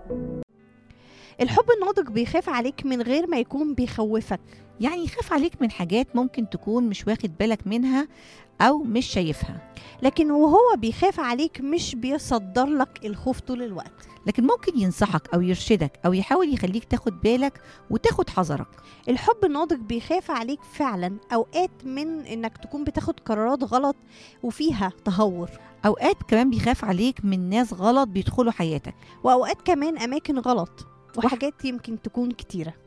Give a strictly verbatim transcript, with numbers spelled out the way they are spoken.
الحب الناضج بيخاف عليك من غير ما يكون بيخوفك. يعني يخاف عليك من حاجات ممكن تكون مش واخد بالك منها أو مش شايفها، لكن وهو بيخاف عليك مش بيصدر لك الخوف طول الوقت. لكن ممكن ينصحك أو يرشدك أو يحاول يخليك تاخد بالك وتاخد حذرك. الحب الناضج بيخاف عليك فعلا أوقات من إنك تكون بتاخد قرارات غلط وفيها تهور، أوقات كمان بيخاف عليك من ناس غلط بيدخلوا حياتك، وأوقات كمان أماكن غلط وحاجات يمكن تكون كتيرة.